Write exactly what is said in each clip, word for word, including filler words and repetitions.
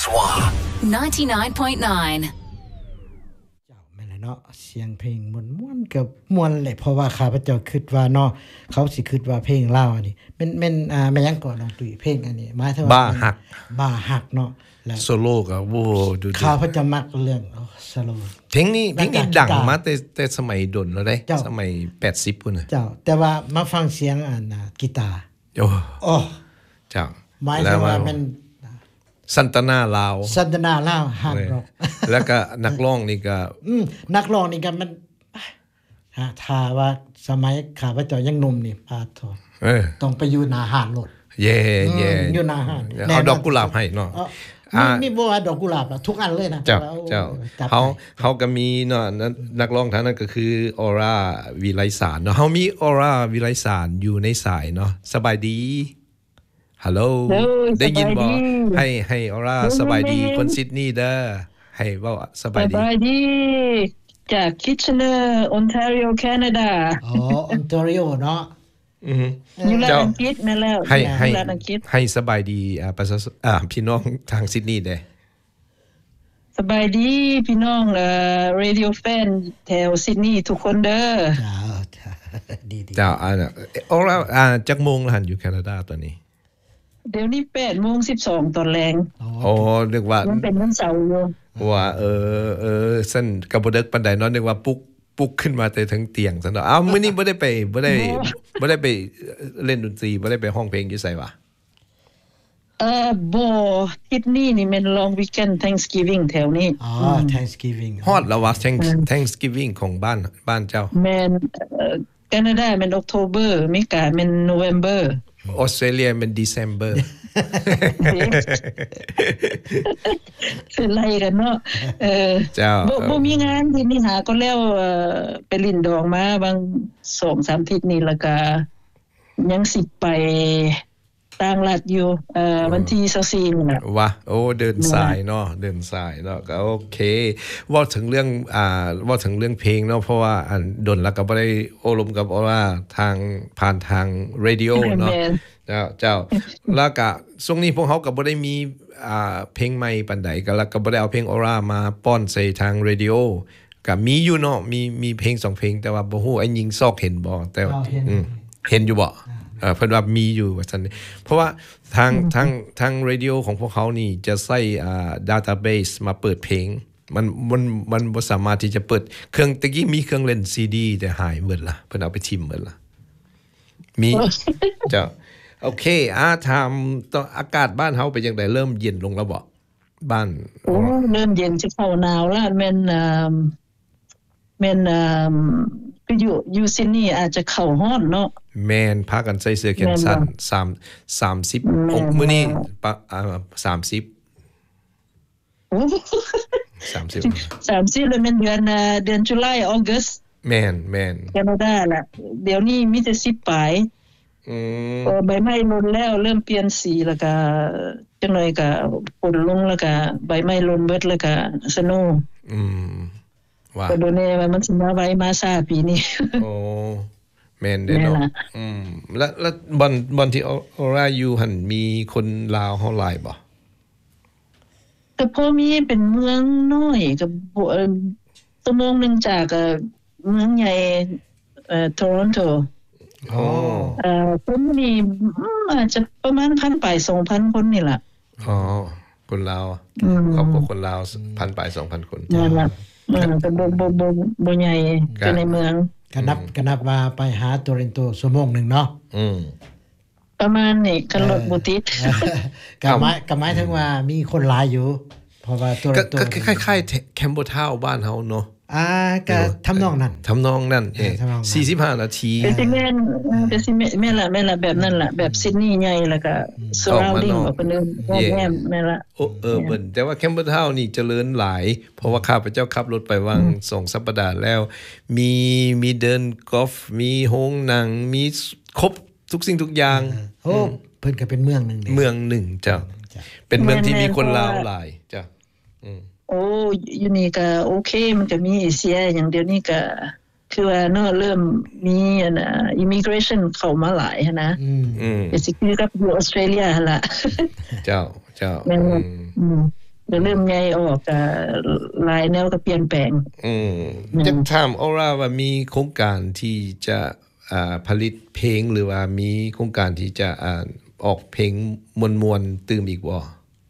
ninety-nine point nine เจ้าแม่นล่ะเนาะเสียงเพลงม่วนๆกับม่วนแหละเพราะว่าข้าพเจ้าคิดว่าเนาะเขาสิคิดว่าเพลงลาวอันนี้แม่นแม่นอ่าแม่นหยังก่อนน้องตุ้ยเพลงอันนี้หมายถึงว่าบ้าฮักบ้าฮักเนาะแล้วโซโล่ก็โอ้ดูดิข้าพเจ้ามักเรื่องโอ้สโลเพลงนี้เพลงนี้ดังมาแต่แต่สมัยดนแล้วเด้สมัยแปดสิบพุ่นน่ะเจ้าแต่ว่ามาฟังเสียงอันน่ะกีตาร์โอ้โอ้เจ้าหมายถึงว่ามันสันตนาลาวสันตนาลาวฮาร์ดร็อกแล้วก็นักร้องนี่ก็อืมนักร้องนี่ก็มันฮะถ้าว่าสมัยข้าพเจ้ายังหนุ่มนี่ปาโถเออต้องไปอยู่หน้าห้างโลดเย่ๆอยู่หน้าห้างเอาดอกกุหลาบให้เนาะมีมีบ่ว่าดอกกุหลาบล่ะทุกอันเลยนะเจ้าเจ้าเฮาเฮาก็มีเนาะนักร้องท่านนั้นก็คือออร่าวิไลสารเนาะเฮามีออร่าวิไลสารอยู่ในสายเนาะสบายดีฮัลโหลได้ยินบ่ให้ให้ออร่าสบายดีคนซิดนีย์เด้อให้เว้าสบายดีสบายดีจากคิทเชเนอร์ออนแทรีโอแคนาดาอ๋อออนแทรีโอเนาะอือฮึอยู่รัฐอังกฤษนั่นแล้วให้ให้ให้สบายดีอ่าประชาอ่าพี่น้องทางซิดนีย์เด้สบายดีพี่น้องเอ่อเรดิโอแฟนแถวซิดนีย์ทุกคนเด้อจ้าจ้าดีๆจ้าอ่าออร่าอ่าจักโมงล่ะหั่นอยู่แคนาดาตอนนี้เดี๋ยวนี้ แปดโมงสิบสอง นตอนแลงอ๋อนึกว่ามันเป็นวันเสาร์อยู่ว่าเออเออซั่นก็บ่ดึกปานใดเนาะนึกว่าปลุกปลุกขึ้นมาแต่ทั้งเตียงซั่นเนาะอ้าวมื้อนี้บ่ได้ไปบ่ได้บ่ได้ไปเล่นดนตรีบ่ได้ไปร้องเพลงอยู่ไสวะเอ่อบ่ทิศนี้นี่แม่น long weekend Thanksgiving แถวนี้อ๋อ Thanksgiving ฮอดแล้วว่า Thanksgiving ของบ้านบ้านเจ้าแม่นแคนาดาแม่น October อเมริกาแม่น November ออสเตรเลียเป็น December คือไล่กันเนาะเออบ่บ่มีงานที่นี่หาก็แล้วเอ่อไปลินดองมาบาง สองสาม ทิศนี่แล้วก็ยังสิไปต่างรัฐอยู่เอ่อวันที่ยี่สิบสี่นี่น่ะว่าโอ้เดินสายเนาะเดินสายเนาะก็โอเคเว้าถึงเรื่องอ่าเว้าถึงเรื่องเพลงเนาะเพราะว่าอันดนแล้วก็บ่ได้โอลมกับออร่าทางผ่านทางเรดิโอเนาะเจ้าเจ้าแล้วก็ช่วงนี้พวกเฮาก็บ่ได้มีอ่าเพลงใหม่ปานใดก็แล้วก็บ่ได้เอาเพลงออร่ามาป้อนใส่ทางเรดิโอก็มีอยู่เนาะมีมีเพลงสองเพลงแต่ว่าบ่ฮู้ไอ้หญิงซอกเห็นบ่แต่อืมเห็นอยู่บ่เอ่อเพิ่นว่ามีอยู่ว่าซั่นเพราะว่าทางทางทางเรดิโอของพวกเขานี่จะใช้อ่า database มาเปิดเพลงมันมันมันบ่สามารถที่จะเปิดเครื่องตะกี้มีเครื่องเล่น ซี ดี แต่หายหมดล่ะเพิ่นเอาไปทิ่มหมดล่ะมีเจ้าโอเคอ่าถามตอนอากาศบ้านเฮาเป็นจังได๋เริ่มเย็นลงแล้วบ่บ้านโอ้เริ่มเย็นจะเข้าหนาวแล้วแม่นอ่าแม่นอ่าคืออยู่อยู่ซิดนีย์อาจจะเข้าร้อนเนาะแม่นพากันใส่เสื้อแขนสั้นสาม สามสิบมื้อนี้อ่าสามสิบโอ้สามสิบ สามสิบเลยแม่นเดือนเดือนตุลาคมออกัสแม่นแม่นแคนาดาล่ะเดี๋ยวนี้มีแต่สิบปลายอืมใบไม้หล่นแล้วเริ่มเปลี่ยนสีแล้วก็จังหน่อยก็ฝนลงแล้วก็ใบไม้หล่นเบิดแล้วก็สโนว์อืมว่าก็โดนแน่ว่ามันสิมาไว้มาซาปีนี้โอ้แม่นเด้เนาะอืมแล้วแล้วบ่อนบ่อนที่ออร่าอยู่หั่นมีคนลาวเฮาหลายบ่ก็พอมีเป็นเมืองน้อยก็ชั่วโมงนึงจากเมืองใหญ่เอ่อ Toronto อ๋อเอ่อคนนี่อาจจะประมาณ หนึ่งพัน ไป สองพัน คนนี่ล่ะอ๋อคนลาวครอบครัวคนลาว หนึ่งพัน ไป สองพัน คนนั่นล่ะเออก็บ่บ่บ่บ่ใหญ่อยู่ในเมืองก็นับก็นับว่าไปหาโตรอนโตชั่วโมงนึงเนาะอืมประมาณนี้คันรถบ่ติดก็หมายก็หมายถึงว่ามีคนหลายอยู่เพราะว่าโตรอนโตก็คล้ายๆแคมโบทาวบ้านเฮาเนาะอ่าก็ทำนองนั้นทำนองนั้นเออสี่สิบห้านาทีเป็นสิแม่นเป็นสิแม่นล่ะแม่นล่ะแบบนั้นล่ะแบบซิดนีย์ใหญ่แล้วก็ surrounding ออกไปเลยแม่นแม่นล่ะโอ้เออเบิ่นแต่ว่าแคมเบอร์ทาวน์นี่เจริญหลายเพราะว่าข้าพเจ้าขับรถไปวังสองสัปดาห์แล้วมีมีเดินกอล์ฟมีโรงหนังมีครบทุกสิ่งทุกอย่างโอ้เพิ่นก็เป็นเมืองนึงเมืองนึงจ้ะเป็นเมืองที่มีคนลาวหลายจ้ะอืมโอ้อยู่นี่ก็โอเคมันก็มีเอเชียอย่างเดียวนี้ก็คือว่าเนาะเริ่มมีอันน่ะ immigration เข้ามาหลายหั่นนะอืมก็สิคือกับอยู่ออสเตรเลียหั่นล่ะเจ้าเจ้าอืมก็เริ่มใหญ่ออกก็หลายแนวก็เปลี่ยนแปลงอืมจะถามออร่าว่ามีโครงการที่จะอ่าผลิตเพลงหรือว่ามีโครงการที่จะอ่าออกเพลงมวนๆตื่มอีกบ่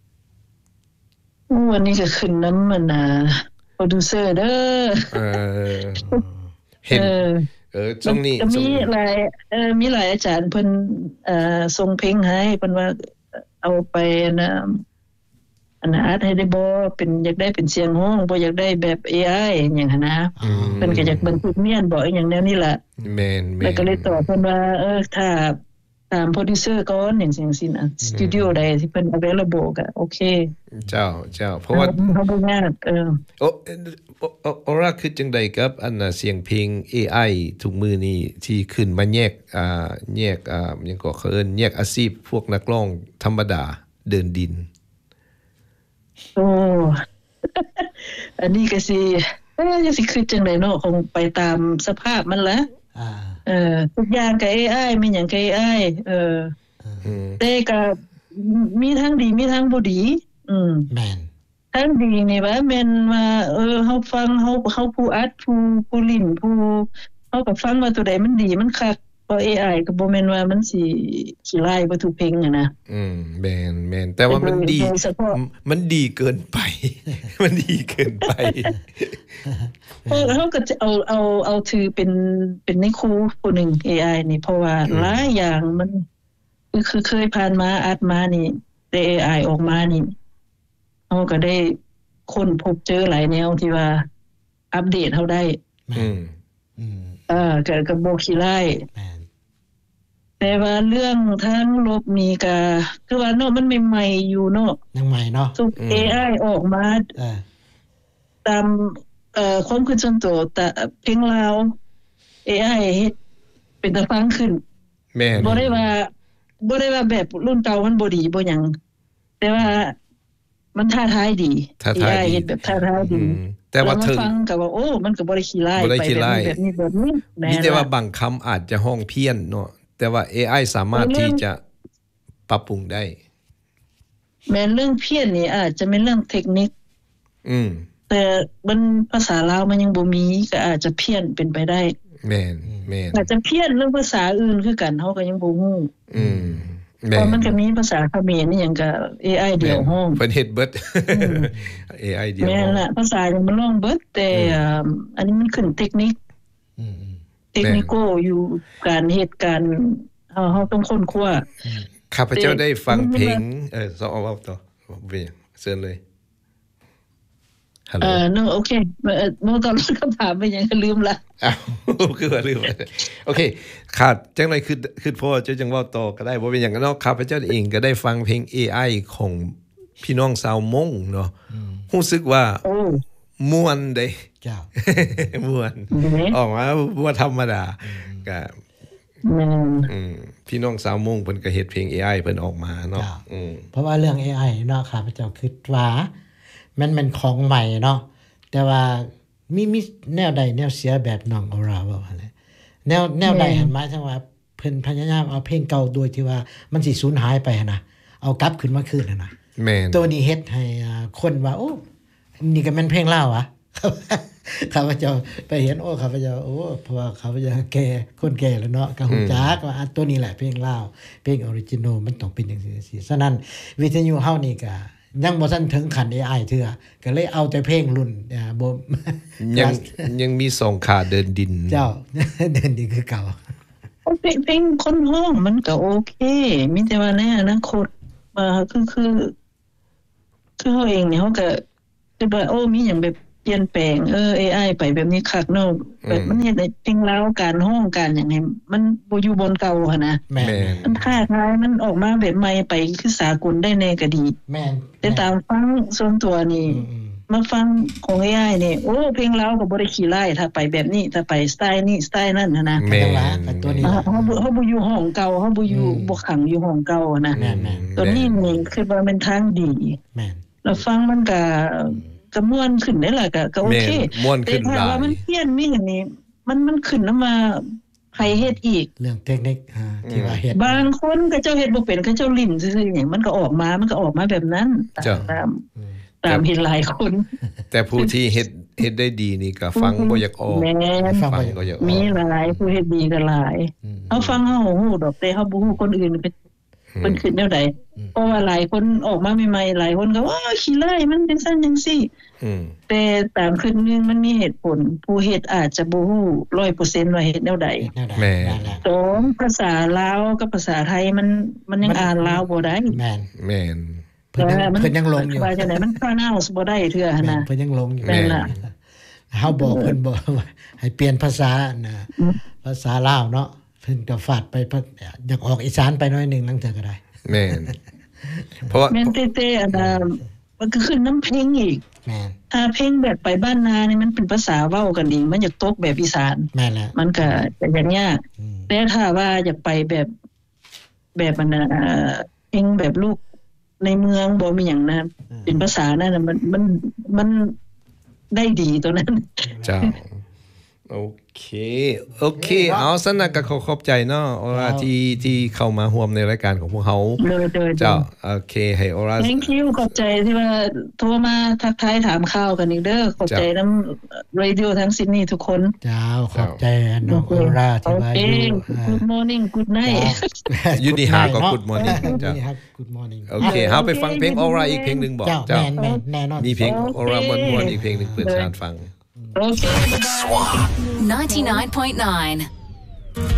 วันนี้ก็ขึ้นนำมันน่ะโปรดิวเซอร์เด้อเออเห็นเออช่วงนี้มีหลายเอ่อมีหลายอาจารย์เพิ่นเอ่อส่งเพลงให้เพิ่นว่าเอาไปนะอันอาร์ตให้ได้บ่เป็นอยากได้เป็นเสียงร้องบ่อยากได้แบบ เอ ไอ หยังหั่นนะเพิ่นก็อยากบันทึกเมียนบ่อีหยังแนวนี้ล่ะแม่นๆแล้วก็เลยตอบเพิ่นว่าเออถ้าตามโปรดิวเซอร์ก่อนอย่างซี่ๆน่ะสตูดิโอใดที่เพิ่น available ก็โอเคเจ้าเจ้าเพราะว่าเฮาบ่ยากเออโอ้ออร่าคือจังได๋กับอันน่ะเสียงเพลง เอ ไอ ทุกมื้อนี้ที่ขึ้นมาแยกอ่าแยกอ่าหยังก็เขาเอิ้นแยกอาชีพพวกนักร้องธรรมดาเดินดินโอ้ อันนี้ก็สิเอ้ยสิคือจังได๋เนาะคงไปตามสภาพมันละอ่าเออทุกอย่างก็ เอ ไอ มีหยังก็ เอ ไอ เอออืมแต่ก็มีทั้งดีมีทั้งบ่ดีอืมแม่นทั้งดีนี่ว่าแม่นว่าเออเฮาฟังเฮาเฮาผู้อัดผู้ผู้ลิ้นผู้เฮาก็ฟังว่าตัวใดมันดีมันคักเพราะ เอ ไอ ก็บ่แม่นว่ามันสิขี้ร้ายบ่ทุกเพลงอ่ะนะอืมแม่นๆแต่ว่ามันดีมันดีเกินไปมันดีเกินไปเออเฮาก็จะเอาเอาเอาถือเป็นเป็นในครูผู้นึง เอ ไอ นี่เพราะว่าหลายอย่างมันคือเคยผ่านมาอัดมานี่แต่ เอ ไอ ออกมานี่เฮาก็ได้ค้นพบเจอหลายแนวที่ว่าอัปเดตเฮาได้อืมอืมเออก็ก็บ่ขี้ร้ายแต่ว่าเรื่องทางลบนี่ก็คือว่าเนาะมันใหม่ๆอยู่เนาะยังใหม่เนาะทุก เอ ไอ ออกมาเออตามเอ่อความคิดส่วนตัวแต่เพลงลาว เอ ไอ เฮ็ดเป็นตาฟังขึ้นแม่นบ่ได้ว่าบ่ได้ว่าแบบรุ่นเก่ามันบ่ดีบ่หยังแต่ว่ามันท้าทายดี เอ ไอ เฮ็ดแบบท้าทายดีแต่ว่าถึงฟังก็ว่าโอ้มันก็บ่ได้ขี้ร้ายไปแบบนี้แบบนี้มีแต่ว่าบางคำอาจจะห้องเพี้ยนเนาะแต่ว่า เอ ไอ สามารถที่จะปรับปรุงได้แม้เรื่องเพี้ยนนี่อาจจะเป็นเรื่องเทคนิคอืมแต่มันภาษาลาวมันยังบ่มีก็อาจจะเพี้ยนเป็นไปได้แม่นแม่นอาจจะเพี้ยนเรื่องภาษาอื่นคือกันเฮาก็ยังบ่ฮู้อืมแม่นเพราะมันก็มีภาษาเขมรนี่หยังก็ เอ ไอ เดียวห้องเพิ่นเฮ็ดเบิด เอ ไอ เดียวแม่นล่ะภาษายังมันลองเบิดแต่อันนี้มันขึ้นเทคนิคอืมเทคนิคอยู่การเฮ็ดการเฮาเฮาต้องค้นคว้าข้าพเจ้าได้ฟังเพลงเออสอเอาต่อเป็นเชิญเลยฮัลโหลเออโอเคเอ่อโนตอนคำถามไปยังลืมละอ้าวคือว่าลืมโอเคขาดจังได๋คือคือพอเจ้าจังเว้าต่อก็ได้บ่เป็นหยังเนาะข้าพเจ้าเองก็ได้ฟังเพลง เอ ไอ ของพี่น้องชาวมงเนาะรู้สึกว่าม่วนเด้เจ้าม่วนออกมาบ่ธรรมดาก็อืมพี่น้องชาวมงเพิ่นก็เฮ็ดเพลง เอ ไอ เพิ่นออกมาเนาะอืมเพราะว่าเรื่อง เอ ไอ เนาะข้าพเจ้าคิดว่ามันเป็นของใหม่เนาะแต่ว่ามีมีแนวใดแนวเสียแบบน้องออร่าว่าหั่นแหละแนวแนวใดหั่นหมายถึงว่าเพิ่นพยายามเอาเพลงเก่าโดยที่ว่ามันสิสูญหายไปหั่นน่ะเอากลับขึ้นมาคืนหั่นน่ะแม่นตัวนี้เฮ็ดให้คนว่าโอ้นี่ก็แม่นเพลงลาวอ่ะข้าพเจ้าไปเห็นโอ้ข้าพเจ้าโอ้เพราะว่าข้าพเจ้าแก่คนแก่แล้วเนาะก็ฮู้จักว่าอันตัวนี้แหละเพลงลาวเพลงออริจินัลมันต้องเป็นจังซี่ฉะนั้นวิทยุเฮานี่ก็ยังบ่ทันถึงขั้น เอ ไอ เทื่อก็เลยเอาแต่เพลงรุ่นอ่าบ่ยังยังมีสองขาเดินดินเจ้าเดินดินคือเก่าเพลงเพลงคนฮ้องมันก็โอเคมีแต่ว่าในอนาคตว่าคือคือคือเฮาเองนี่เฮาก็คิดว่าโอ้มีหยังแบบเปลี่ยนแปลงเออ เอ ไอ ไปแบบนี้คักเนาะแบบมันเฮ็ดให้เพลงลาวการฮ้องการหยังให้มันบ่อยู่บนเก่าหั่นนะแม่นมันท้าทายมันออกมาแบบใหม่ไปคือสากลได้แน่ก็ดีแม่นแต่ตามฟังส่วนตัวนี่มาฟังของ เอ ไอ นี่โอ้เพลงลาวก็บ่ได้ขี้ร้ายถ้าไปแบบนี้ถ้าไปสไตล์นี้สไตล์นั้นนะแม่นว่าตัวนี้เฮาบ่เฮาบ่อยู่ห้องเก่าเฮาบ่อยู่บ่ขังอยู่ห้องเก่านะแม่นๆตัวนี้นี่คือว่ามันทางดีแม่นแล้วฟังมันก็ก็ม่วนขึ้นได้ล่ะก็ก็โอเคแต่ถ้าว่ามันเพี้ยนมีหยังนี่มันมันขึ้นนำมาไผเฮ็ดอีกเรื่องเทคนิคอ่าที่ว่าเฮ็ดบางคนก็เจ้าเฮ็ดบ่เป็นเขาเจ้าลิ้นซื่อๆหยังมันก็ออกมามันก็ออกมาแบบนั้นตามตามเห็นหลายคนแต่ผู้ที่เฮ็ดเฮ็ดได้ดีนี่ก็ฟังบ่อยากออกแม่นฟังบ่อยากออกมีหลายผู้เฮ็ดดีก็หลายเฮาฟังเฮาฮู้ดอกแต่เฮาบ่ฮู้คนอื่นเป็นเพิ่นคิดแนวใดเพราะว่าหลายคนออกมาใหม่ๆหลายคนก็ว่าขี้ไล่มันเป็นซั่นจังซี่อืมแต่ตามคิดนึงมันมีเหตุผลผู้เฮ็ดอาจจะบ่ฮู้ ร้อยเปอร์เซ็นต์ ว่าเฮ็ดแนวใดแม่สองภาษาลาวกับภาษาไทยมันมันยังอ่านลาวบ่ได้แม่นแม่นเพิ่นยังเพิ่นยังลงอยู่ว่าจังได๋มัน pronounce บ่ได้เทื่อหั่นน่ะเพิ่นยังลงอยู่แม่นล่ะเฮาบอกเพิ่นบ่ให้เปลี่ยนภาษาน่ะภาษาลาวเนาะเพิ่นก็ฟาดไปอยากออกอีสานไปหน่อยนึงนั่นเทื่อก็ได้แม่นเพราะว่าแม่นเต้ๆอันน่ะมันก็ขึ้นน้ำเพลงอีกแม่นถ้าเพลงแบบไปบ้านนานี่มันเป็นภาษาเว้ากันเองมันอยากตกแบบอีสานแม่นแล้วมันก็จะยากแต่ถ้าว่าอยากไปแบบแบบมันน่ะเพลงแบบลูกในเมืองบ่มีหยังนะเป็นภาษานั่นน่ะมันมันมันได้ดีตัวนั้นจ้าโอเคโอเคเอาซั่นน่ะก็ขอขอบใจเนาะออราที่ที่เข้ามาร่วมในรายการของพวกเฮาเจ้าโอเคให้ออรา Thank you ขอบใจที่ว่าโทรมาทักทายถามข่าวกันอีกเด้อขอบใจนำ Radio ทั้งซิดนีย์ทุกคนเจ้าขอบใจน้องออราที่มาอยู่ Good morning Good night อยู่นี่หาก็ Good morning เจ้า Good morning โอเคเฮาไปฟังเพลงออราอีกเพลงนึงบ่เจ้าแน่นอนมีเพลงออราม่วนๆอีกเพลงนึงเปิดชานฟัง Okay. ninety-nine point nine